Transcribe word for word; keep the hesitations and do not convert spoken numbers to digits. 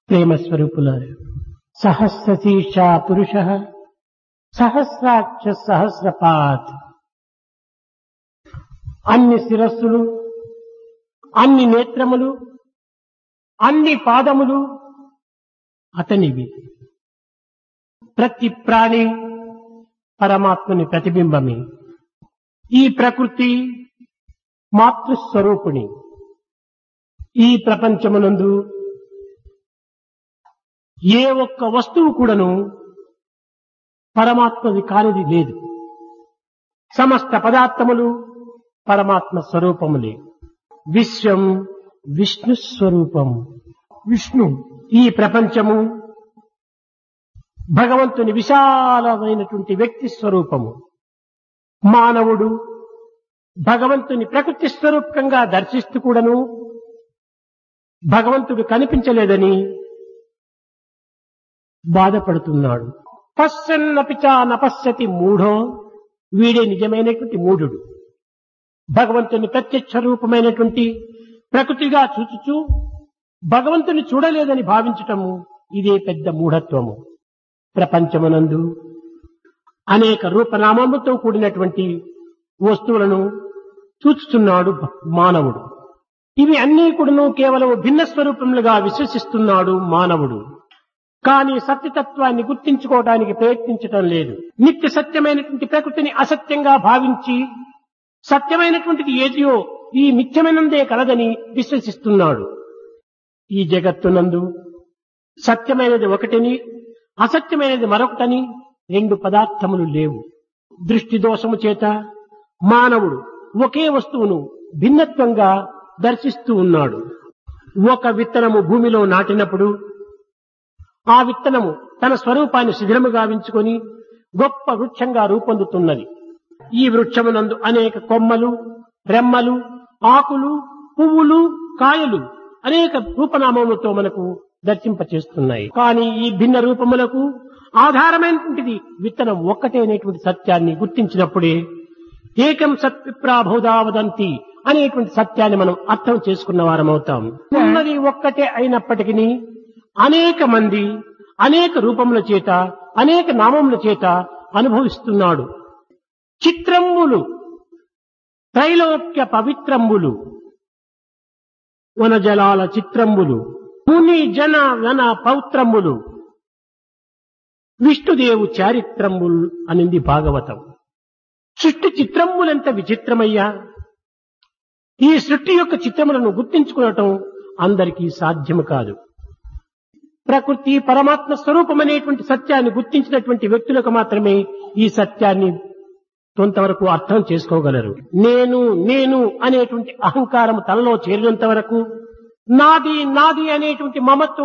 ప్రేమ స్వరూపులారు. సహస్రశీర్ష పురుష సహస్రాక్ష సహస్రపాత్. అన్ని శిరస్సులు, అన్ని నేత్రములు, అన్ని పాదములు అతనివి. ప్రతి ప్రాణి పరమాత్మని ప్రతిబింబమే. ఈ ప్రకృతి మాతృస్వరూపిణి. ఈ ప్రపంచమునందు ఏ ఒక్క వస్తువు కూడాను పరమాత్మది కానిది లేదు. సమస్త పదార్థములు పరమాత్మ స్వరూపములే. విశ్వం విష్ణు స్వరూపము. విష్ణు ఈ ప్రపంచము భగవంతుని విశాలమైనటువంటి వ్యక్తి స్వరూపము. మానవుడు భగవంతుని ప్రకృతి స్వరూపంగా దర్శిస్తూ కూడాను భగవంతుడు కనిపించలేదని బాధపడుతున్నాడు. పశ్యన్నపిచా నపశ్యతి మూఢో. వీడే నిజమైనటువంటి మూఢుడు. భగవంతుని ప్రత్యక్ష రూపమైనటువంటి ప్రకృతిగా చూచుచూ భగవంతుని చూడలేదని భావించటము ఇదే పెద్ద మూఢత్వము. ప్రపంచమునందు అనేక రూపనామములతో కూడినటువంటి వస్తువులను చూచుతున్నాడు మానవుడు. ఇవి అన్నీ కూడాను కేవలం భిన్న స్వరూపములుగా విశ్వసిస్తున్నాడు మానవుడు. కానీ సత్యతత్వాన్ని గుర్తించుకోవడానికి ప్రయత్నించటం లేదు. నిత్య సత్యమైనటువంటి ప్రకృతిని అసత్యంగా భావించి సత్యమైనటువంటిది ఏదియో ఈ మిథ్యమైనందే కలదని విశ్వసిస్తున్నాడు. ఈ జగత్తునందు సత్యమైనది ఒకటిని, అసత్యమైనది మరొకటని రెండు పదార్థములు లేవు. దృష్టి దోషము చేత మానవుడు ఒకే వస్తువును భిన్నత్వంగా దర్శిస్తూ ఉన్నాడు. ఒక విత్తనము భూమిలో నాటినప్పుడు ఆ విత్తనము తన స్వరూపాన్ని శిథిలము గావించుకొని గొప్ప వృక్షంగా రూపొందుతున్నది. ఈ వృక్షమునందు అనేక కొమ్మలు, రెమ్మలు, ఆకులు, పువ్వులు, కాయలు అనేక రూపనామములతో మనకు దర్శింపచేస్తున్నాయి. కానీ ఈ భిన్న రూపములకు ఆధారమైనటువంటిది విత్తనం ఒక్కటే అనేటువంటి సత్యాన్ని గుర్తించినప్పుడే ఏకం సత్విప్రాబోధా వదంతి అనేటువంటి సత్యాన్ని మనం అర్థం చేసుకున్న వారమవుతాం. ఉన్నది ఒక్కటే అయినప్పటికీ అనేక మంది అనేక రూపముల చేత అనేక నామముల చేత అనుభవిస్తున్నాడు. చిత్రంబులు త్రైలోక్య పవిత్రంబులు వనజలాల చిత్రంబులు ముని జన వన పౌత్రంబులు విష్ణుదేవు చారిత్రంబులు అనింది భాగవతం. సృష్టి చిత్రంబులెంత విచిత్రమయ్యా! ఈ సృష్టి యొక్క చిత్రములను గుర్తించుకోవటం అందరికీ సాధ్యము కాదు. ప్రకృతి పరమాత్మ స్వరూపమనేటువంటి సత్యాన్ని గుర్తించినటువంటి వ్యక్తులకు మాత్రమే ఈ సత్యాన్ని కొంతవరకు అర్థం చేసుకోగలరు. నేను నేను అనేటువంటి అహంకారం తనలో చేరినంత వరకు నాది నాది అనేటువంటి మమత్వం